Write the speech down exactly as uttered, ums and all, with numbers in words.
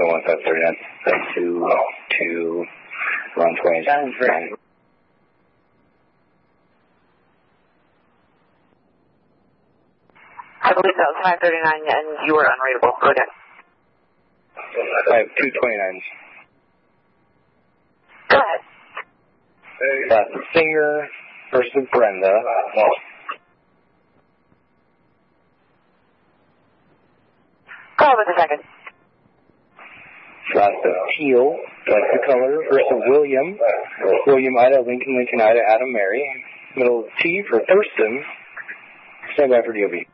so one five thirty-nine. Two, two, around twenty. Sounds right. I believe that was five thirty-nine, and you were unreadable. Go ahead. I have two twenty-nines. Go ahead. That's Singer versus Brenda. Go ahead with the second. Lots of Teal, like the color, versus William. William, Ida, Lincoln, Lincoln, Ida, Adam, Mary. Middle of T for Thurston. Stand by for D O B.